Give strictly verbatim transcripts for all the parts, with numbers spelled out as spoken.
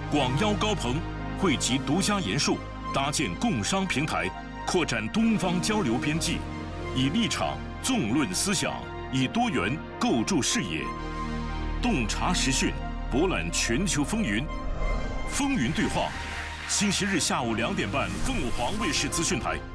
广邀高朋，汇集独家研述，搭建共商平台，扩展东方交流边际，以立场纵论思想，以多元构筑视野，洞察时讯，博览全球风云。风云对话，星期日下午两点半，凤凰卫视资讯台。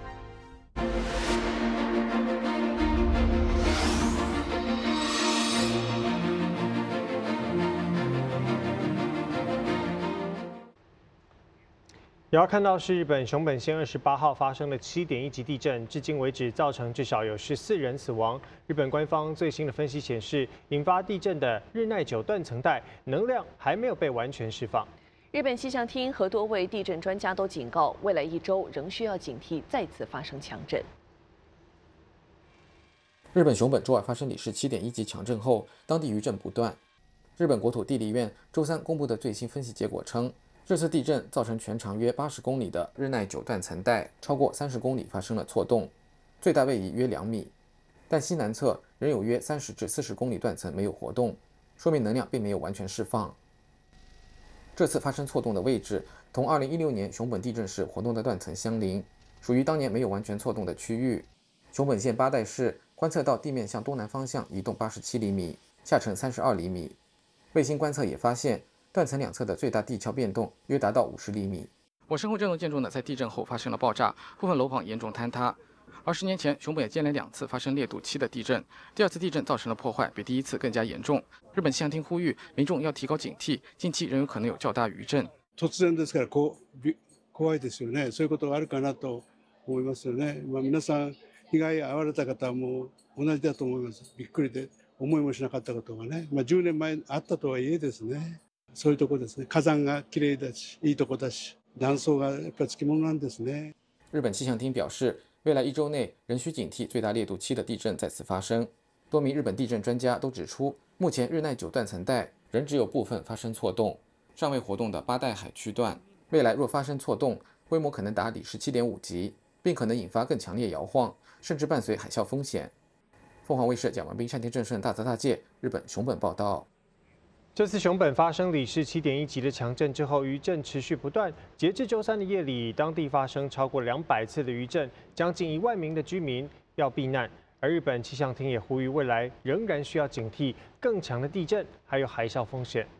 也要看到是日本熊本县二十八号发生了七点一级地震，至今为止造成至少有十四人死亡。日本官方最新的分析显示，引发地震的日耐久断层带能量还没有被完全释放。 日本气象厅和多位地震专家都警告，未来一周仍需要警惕再次发生强震。 日本熊本周二发生里氏七点一级强震后，当地余震不断。日本国土地理院周三公布的最新分析结果称，这次地震造成全长约八十公里的日耐久断层带超过三十公里发生了错动，最大位移约两米，但西南侧仍有约三十至四十公里断层没有活动，说明能量并没有完全释放。这次发生错动的位置同二零一六年熊本地震时活动的断层相邻，属于当年没有完全错动的区域。熊本县八代市观测到地面向东南方向移动八十七厘米，下沉三十二厘米。卫星观测也发现，断层两侧的最大地壳变动约达到五十厘米。 我身后这栋建筑呢，在地震后发生了爆炸，部分楼房严重坍塌。而十年前，熊本也接连兩次發生烈度七的地震，第二次地震造成的破壞比第一次更加嚴重。日本氣象廳呼籲民眾要提高警惕，近期仍有可能有較大餘震。 突然ですからこう怖いですよね。そういうことがあるかなと思いますよね。まあ皆さん被害に遭われた方も同じだと思います。びっくりで思いもしなかったことがね。まあじゅうねんまえあったとはいえですね。そういうとこですね。火山が綺麗だし、いいとこだし、断層がやっぱりつきものなんですね。 日本气象厅表示，未来一周内仍需警惕最大烈度七的地震再次发生。多名日本地震专家都指出，目前日耐久断层带仍只有部分发生错动，尚未活动的八代海区段，未来若发生错动，规模可能达里氏七点五级，并可能引发更强烈摇晃，甚至伴随海啸风险。凤凰卫视蒋文斌、山田正胜大泽大介日本熊本报道。 这次熊本发生里氏七点一级的强震之后，余震持续不断。截至周三的夜里，当地发生超过两百次的余震，将近一万名的居民要避难。而日本气象厅也呼吁，未来仍然需要警惕更强的地震，还有海啸风险。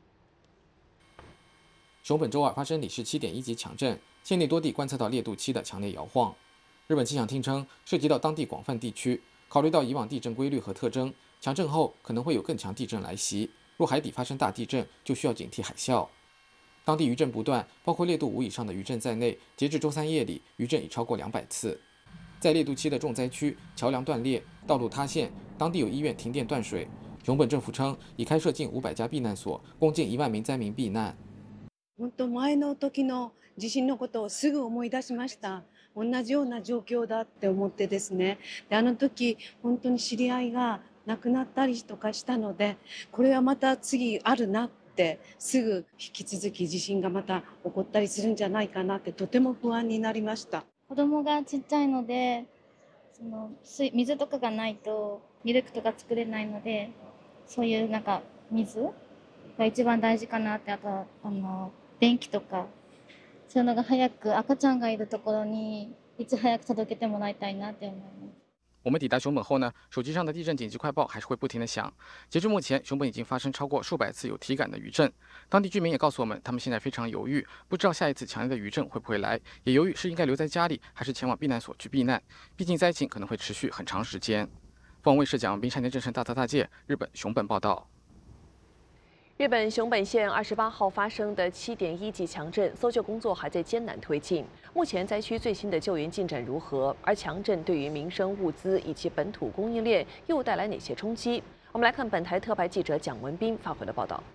熊本周二发生里氏七点一级强震，县内多地观测到烈度七的强烈摇晃。日本气象厅称，涉及到当地广泛地区，考虑到以往地震规律和特征，强震后可能会有更强地震来袭。若海底发生大地震，就需要警惕海啸。当地余震不断，包括烈度五以上的余震在内，截至周三夜里，余震已超过两百次。在烈度七的重灾区，桥梁断裂，道路塌陷，当地有医院停電断水。熊本政府称，已開設近五百家避難所，供近一万名災民避難。 本当前の時の地震のことをすぐ思い出しました。同じような状況だって思ってですね。で、あの時本当に知り合いが亡くなったりとかしたので、これはまた次あるなってすぐ引き続き地震がまた起こったりするんじゃないかなってとても不安になりました。 子供がちっちゃいので、その水水とかがないとミルクとか作れないので、そういうなんか水が一番大事かなって、あとはあの電気とかそういうのが早く赤ちゃんがいるところにいち早く届けてもらいたいなって思います。 我们抵达熊本后呢，手机上的地震紧急快报还是会不停的响。截至目前，熊本已经发生超过数百次有体感的余震。当地居民也告诉我们，他们现在非常犹豫，不知道下一次强烈的余震会不会来，也犹豫是应该留在家里，还是前往避难所去避难。毕竟灾情可能会持续很长时间。凤凰卫视蒋文斌、山田正胜大泽大介日本熊本报道。 日本熊本县二十八号发生的七点一级强震，搜救工作还在艰难推进。目前灾区最新的救援进展如何？而强震对于民生物资以及本土供应链又带来哪些冲击？我们来看本台特派记者蒋文斌发回的报道。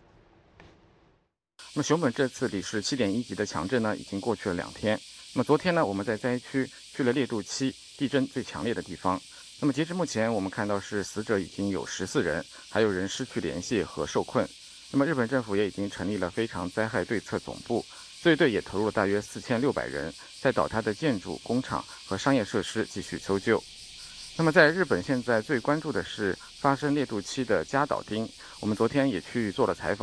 那么熊本这次里氏七点一级的强震呢，已经过去了两天。那么昨天呢，我们在灾区去了烈度七地震最强烈的地方。那么截至目前，我们看到是死者已经有十四人，还有人失去联系和受困。那么日本政府也已经成立了非常灾害对策总部，自卫队也投入了大约四千六百人，在倒塌的建筑、工厂和商业设施继续搜救。那么在日本现在最关注的是发生烈度七的加岛町，我们昨天也去做了采访。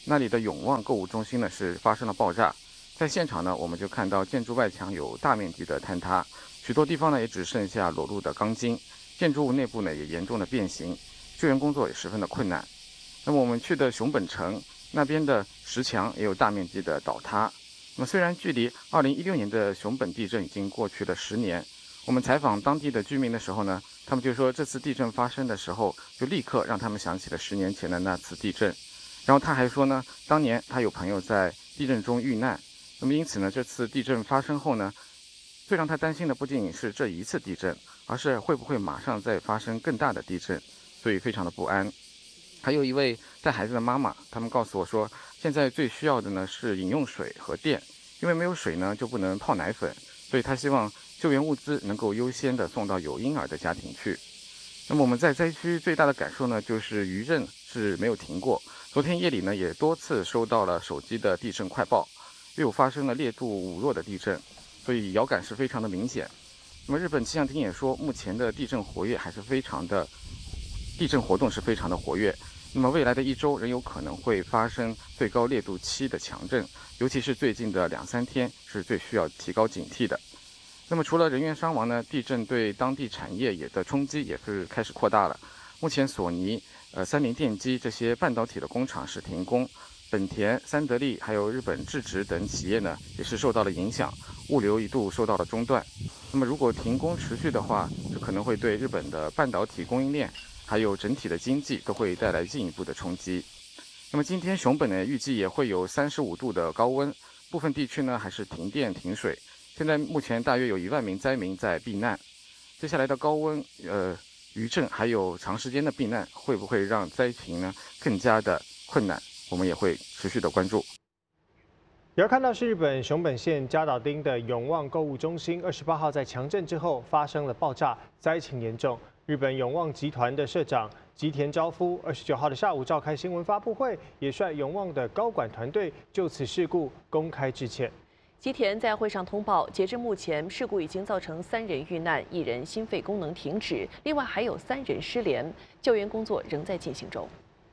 那里的永旺购物中心呢是发生了爆炸。在现场呢，我们就看到建筑外墙有大面积的坍塌，许多地方呢也只剩下裸露的钢筋，建筑物内部呢也严重的变形，救援工作也十分的困难。那么我们去的熊本城那边的石墙也有大面积的倒塌。那么虽然距离二零一六年的熊本地震已经过去了十年，我们采访当地的居民的时候呢，他们就说这次地震发生的时候，就立刻让他们想起了十年前的那次地震。然后他还说呢，当年他有朋友在地震中遇难。那么因此呢，这次地震发生后呢，最让他担心的不仅仅是这一次地震，而是会不会马上再发生更大的地震，所以非常的不安。还有一位带孩子的妈妈，他们告诉我说，现在最需要的呢是饮用水和电，因为没有水呢就不能泡奶粉，所以他希望救援物资能够优先的送到有婴儿的家庭去。那么我们在灾区最大的感受呢，就是余震是没有停过。昨天夜里呢，也多次收到了手机的地震快报，又发生了烈度五弱的地震，所以摇感是非常的明显。那么日本气象厅也说，目前的地震活跃还是非常的，地震活动是非常的活跃。那么未来的一周仍有可能会发生最高烈度七的强震，尤其是最近的两三天是最需要提高警惕的。那么除了人员伤亡呢，地震对当地产业也的冲击也是开始扩大了。目前索尼、呃三菱电机这些半导体的工厂是停工，本田、三得利还有日本智直等企业呢也是受到了影响，物流一度受到了中断。那么如果停工持续的话，这可能会对日本的半导体供应链还有整体的经济都会带来进一步的冲击。那么今天熊本呢预计也会有三十五度的高温，部分地区呢还是停电停水。现在目前大约有一万名灾民在避难。接下来的高温、呃余震还有长时间的避难，会不会让灾情呢更加的困难？我们也会持续的关注。 也要看到是日本熊本县加岛町的永旺购物中心，二十八号在强震之后发生了爆炸，灾情严重。日本永旺集团的社长吉田昭夫二十九号的下午召开新闻发布会，也率永旺的高管团队就此事故公开致歉。 吉田在会上通报，截至目前，事故已经造成三人遇难，一人心肺功能停止，另外还有三人失联，救援工作仍在进行中。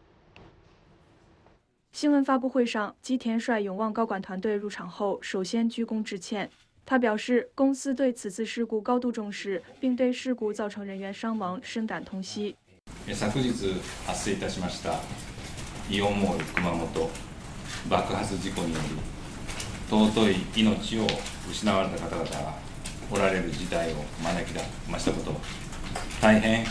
新闻发布会上，吉田率永旺高管团队入场后，首先鞠躬致歉。他表示，公司对此次事故高度重视，并对事故造成人员伤亡深感痛惜。 昨日発生いたしましたイオンモール熊本爆発事故により尊い命を失われた方々がおられる事態を招き出ましたこと、大変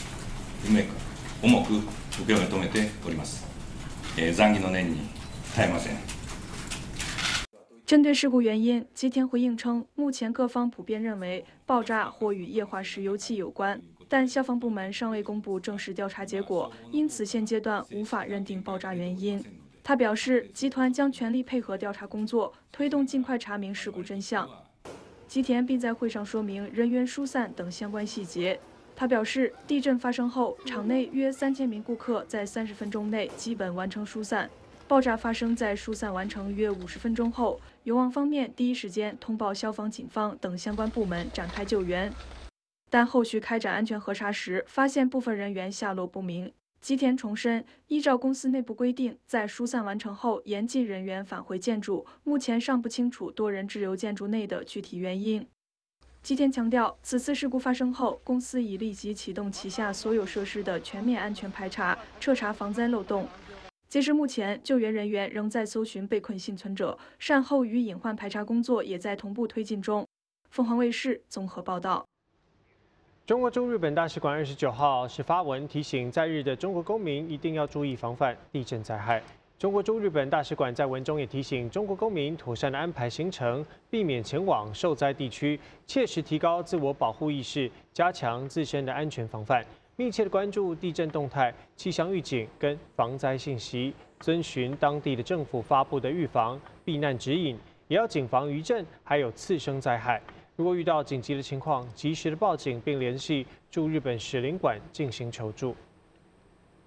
重く受け止めております。残疑の念に堪えません。 针对事故原因，吉田回应称，目前各方普遍认为爆炸或与液化石油气有关，但消防部门尚未公布正式调查结果，因此现阶段无法认定爆炸原因。他表示，集团将全力配合调查工作，推动尽快查明事故真相。吉田并在会上说明人员疏散等相关细节。他表示，地震发生后，场内约三千名顾客在三十分钟内基本完成疏散。爆炸发生在疏散完成约五十分钟后，永旺方面第一时间通报消防、警方等相关部门展开救援，但后续开展安全核查时，发现部分人员下落不明。吉田重申，依照公司内部规定，在疏散完成后严禁人员返回建筑，目前尚不清楚多人滞留建筑内的具体原因。吉田强调，此次事故发生后，公司已立即启动旗下所有设施的全面安全排查，彻查防灾漏洞。截至目前，救援人员仍在搜寻被困幸存者，善后与隐患排查工作也在同步推进中。凤凰卫视综合报道。 中国驻日本大使馆二十九号是发文提醒在日的中国公民一定要注意防范地震灾害。中国驻日本大使馆在文中也提醒中国公民妥善的安排行程，避免前往受灾地区，切实提高自我保护意识，加强自身的安全防范。密切的关注地震动态、气象预警跟防灾信息，遵循当地的政府发布的预防避难指引，也要谨防余震还有次生灾害。如果遇到紧急的情况，及时的报警并联系驻日本使领馆进行求助。